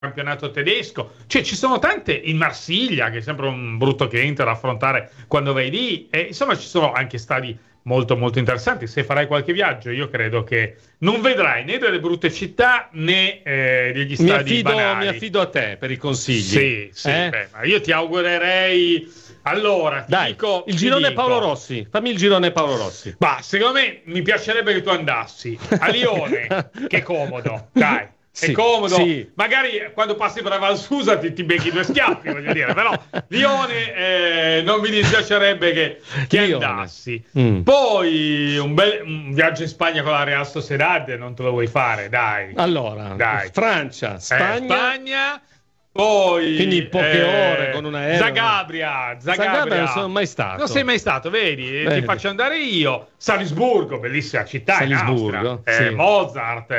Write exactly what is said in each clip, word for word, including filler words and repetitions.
campionato tedesco, cioè ci sono tante, in Marsiglia che è sempre un brutto cliente da affrontare quando vai lì, e insomma ci sono anche stadi molto molto interessanti. Se farai qualche viaggio io credo che non vedrai né delle brutte città né eh, degli stadi mi affido, banali. mi affido a te per i consigli. Sì, sì, eh? beh, ma io ti augurerei, allora ti Dai, dico, il ti girone dico. Paolo Rossi, fammi il girone Paolo Rossi. Ma secondo me mi piacerebbe che tu andassi a Lione, che è comodo, dai. Sì, è comodo, sì. Magari quando passi per la Val Susa ti, ti becchi due schiaffi, voglio dire, però Lione eh, non mi dispiacerebbe che, che Lione. andassi. Mm. Poi un, bel, un viaggio in Spagna con la Real Sociedad non te lo vuoi fare, dai. Allora, Dai. Francia, Spagna, Eh, Spagna, poi quindi poche eh, ore con un aereo. Zagabria, Zagabria, Zagabria non sono mai stato. Non sei mai stato, vedi? Vedi. Ti faccio andare io. Salisburgo, bellissima città Salisburgo, in Austria. sì. Eh, Mozart,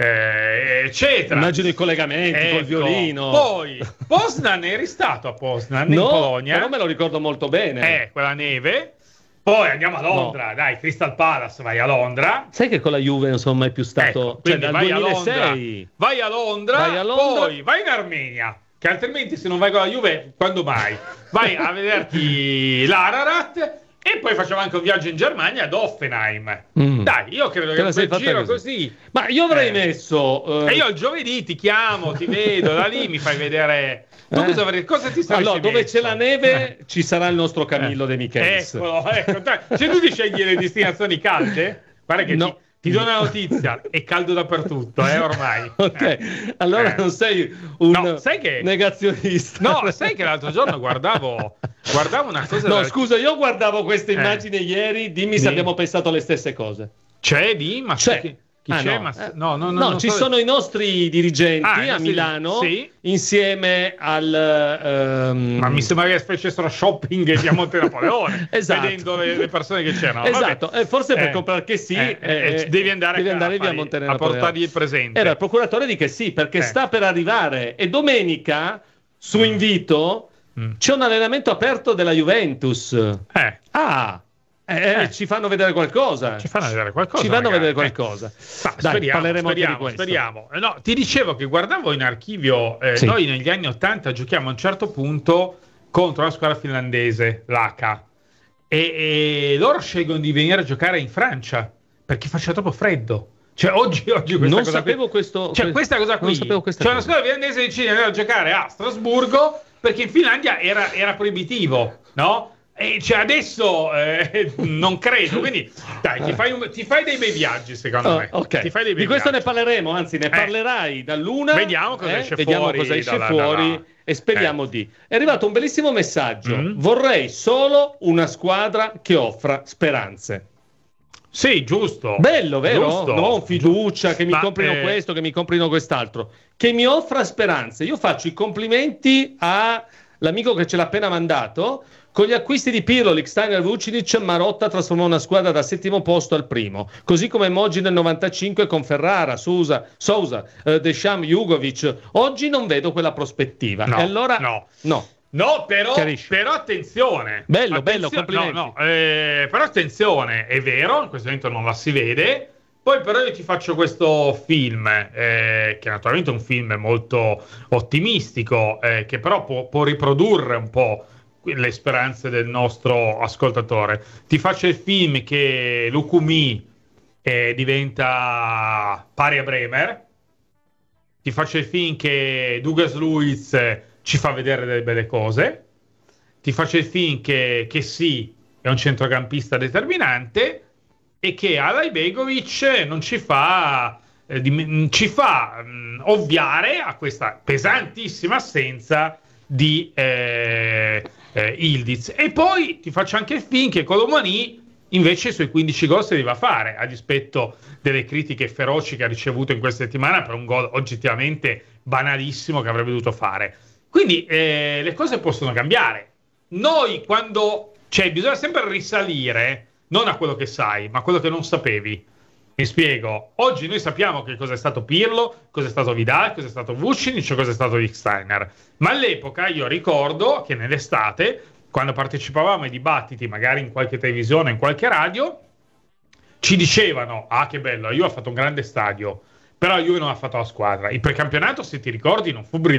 eh, eccetera. Immagino i collegamenti Ecco. col violino. Poi Poznan, eri stato a Poznan no, in Polonia? però me lo ricordo molto bene. Eh, quella neve. Poi andiamo a Londra, no. Dai, Crystal Palace, vai a Londra. Sai che con la Juve non sono mai più stato, Ecco, cioè quindi dal vai a duemilasei. Londra, vai a Londra, Vai a Londra. poi vai in Armenia, che altrimenti se non vai con la Juve, quando mai? Vai a vederti l'Ararat e poi facciamo anche un viaggio in Germania ad Offenheim. Mm. Dai, io credo Te che la un sei bel fatta giro così. così. Ma io avrei Eh. messo... eh, E io il giovedì ti chiamo, ti vedo, da lì mi fai vedere... Tu Eh. cosa, avrei, cosa ti saresti Allora, dove messo? c'è la neve ci sarà il nostro Camillo De Michelis. Eccolo, ecco. Dai, se tu ti scegli le destinazioni calde, guarda che No. ti, ti do una notizia, è caldo dappertutto, eh, ormai. Ok, Eh. allora Eh. non sei un No, sai che- negazionista. No, sai che l'altro giorno guardavo, guardavo una cosa... No, dal- scusa, io guardavo questa Eh. immagine ieri, dimmi se Sì. abbiamo pensato le stesse cose. C'è di? Ma C'è. chi, chi Ah, c'è? no. Ma, Eh, no, no, no, no, non ci so- sono i nostri dirigenti Ah, i a nostri- Milano sì. insieme al... ehm, Ma mi sembra che facessero shopping via Monte Napoleone, Esatto. vedendo le, le persone che c'erano. Esatto, Vabbè. e forse per Eh, comprare che sì, eh, eh, eh, devi andare, devi a, andare a via fargli- Monte a Napoleone. portargli il presente. Era il procuratore di che sì, perché Eh. sta per arrivare e domenica, su invito, Mm. c'è un allenamento aperto della Juventus. Eh, Ah, eh, Eh. ci fanno vedere qualcosa. ci fanno vedere qualcosa. Ci fanno magari. vedere qualcosa. Ma Dai, speriamo, parleremo anche speriamo, di questo. speriamo. Eh, No, ti dicevo che guardavo in archivio, eh, Sì. noi negli anni ottanta giochiamo a un certo punto contro la squadra finlandese, l'A C A, e, e loro scelgono di venire a giocare in Francia perché faceva troppo freddo. Cioè oggi, oggi questa Non cosa sapevo qui, questo- cioè que- questa cosa qui, non sapevo questa cioè una cosa. squadra finlandese decide di andare a giocare a Strasburgo perché in Finlandia era, era proibitivo, no? E cioè adesso eh, non credo, quindi dai, ti fai, un- ti fai dei bei viaggi secondo Oh, me. ok. Ti fai dei bei Di questo viaggi. ne parleremo, anzi ne Eh. parlerai dall'una. Vediamo cosa esce vediamo fuori cosa esce dalla- fuori dalla- e speriamo Eh. di. È arrivato un bellissimo messaggio. Mm. Vorrei solo una squadra che offra speranze. Sì, giusto. Bello, vero? Giusto. Non fiducia, che mi Ma, comprino eh, questo, che mi comprino quest'altro. Che mi offra speranze. Io faccio i complimenti all'amico che ce l'ha appena mandato. Con gli acquisti di Pirlo, Lichtsteiner, Vucinic, Marotta trasformò una squadra dal settimo posto al primo. Così come Moggi nel novantacinque con Ferrara, Sousa, Sousa eh, Deschamps, Jugovic. Oggi non vedo quella prospettiva. No, e allora no. no. No, però, Chiarisci. però attenzione. Bello, bello, Attenzio- complimenti. No, no, eh, però attenzione, è vero, in questo momento non la si vede. Poi però io ti faccio questo film, eh, che naturalmente è un film molto ottimistico, eh, che però può, può riprodurre un po' le speranze del nostro ascoltatore. Ti faccio il film che Lukumi eh, diventa pari a Bremer. Ti faccio il film che Douglas Luiz eh, ci fa vedere delle belle cose. Ti faccio il film che, che sì, è un centrocampista determinante e che Alay Begovic non ci fa, eh, dim- ci fa mh, ovviare a questa pesantissima assenza di eh, eh, Ildiz. E poi ti faccio anche il film che Colomani invece sui quindici gol si deve fare, a dispetto delle critiche feroci che ha ricevuto in questa settimana per un gol oggettivamente banalissimo che avrebbe dovuto fare. Quindi eh, le cose possono cambiare. Noi quando, cioè, bisogna sempre risalire non a quello che sai, ma a quello che non sapevi. Mi spiego. Oggi noi sappiamo che cosa è stato Pirlo, cosa è stato Vidal, cosa è stato Vucinic, cosa è stato Lichtsteiner. Ma all'epoca io ricordo che nell'estate, quando partecipavamo ai dibattiti, magari in qualche televisione, in qualche radio, ci dicevano: ah, che bello, io ho fatto un grande stadio, però Juve non ha fatto la squadra. Il precampionato, se ti ricordi, non fu brillante.